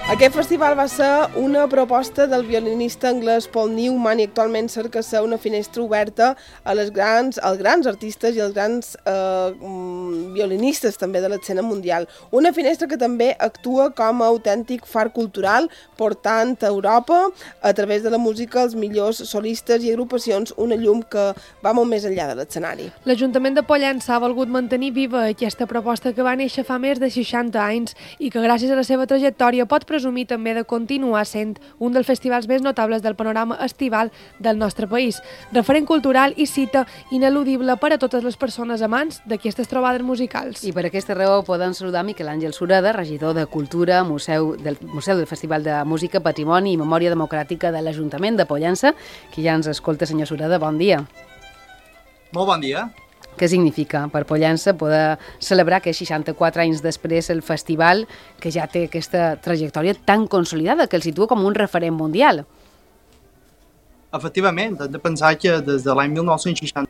Aquest festival va ser una proposta del violinista anglès Paul Newman i actualment cerca ser una finestra oberta als grans artistes i als grans violinistes també de l'escena mundial. Una finestra que també actua com a autèntic far cultural, portant a Europa, a través de la música, els millors solistes i agrupacions, una llum que va molt més enllà de l'escenari. L'Ajuntament de Pollença ha volgut mantenir viva aquesta proposta que va néixer fa més de 60 anys i que gràcies a la seva trajectòria pot presumir també de continuar sent un dels festivals més notables del panorama estival del nostre país. Referent cultural i cita ineludible per a totes les persones amants d'aquestes trobades musicals. I per aquesta raó poden saludar Miquel Àngel Sureda, regidor de Cultura, Museu del Festival de Música, Patrimoni i Memòria Democràtica de l'Ajuntament de Pollença, que ja ens escolta. Senyor Sureda, bon dia. Molt bon dia. Què significa per Pollença poder celebrar que 64 anys després el festival, que ja té aquesta trajectòria tan consolidada, que el situa com un referent mundial? Efectivament, hem de pensar que des de l'any 1960...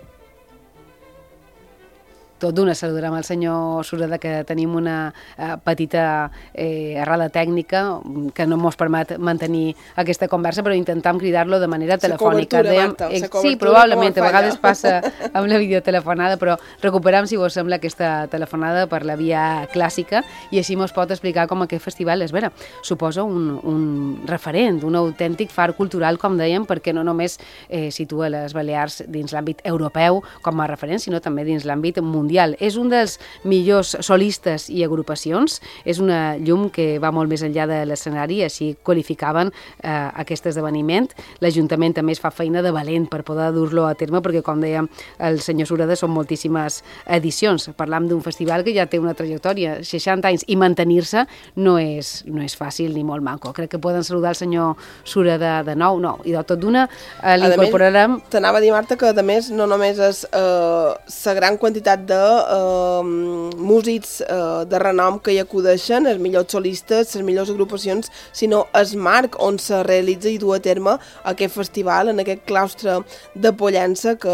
Tot d'una saludarem al senyor Sureda, que tenim una petita errada tècnica que no ens permet mantenir aquesta conversa, però intentam cridar-lo de manera telefònica. Marta, sí, probablement, a vegades passa amb la videotelefonada, però recuperem, si vos sembla, aquesta telefonada per la via clàssica i així ens pot explicar com aquest festival és vera. Suposa un referent, un autèntic far cultural, com dèiem, perquè no només situa les Balears dins l'àmbit europeu com a referent, sinó també dins l'àmbit mundial. És un dels millors solistes i agrupacions, és una llum que va molt més enllà de l'escenari, així qualificaven aquest esdeveniment. L'Ajuntament també es fa feina de valent per poder dur-lo a terme, perquè, com deia el senyor Sureda, són moltíssimes edicions. Parlam d'un festival que ja té una trajectòria, 60 anys, i mantenir-se no és fàcil ni molt manco. Crec que poden saludar el senyor Sureda de nou, i de tot d'una l'incorporarem. T'anava a dir, Marta, que a més no només és la gran quantitat de músics de renom que hi acudeixen, els millors solistes, les millors agrupacions, sinó el marc on se realitza i du a terme aquest festival, en aquest claustre de Pollença, que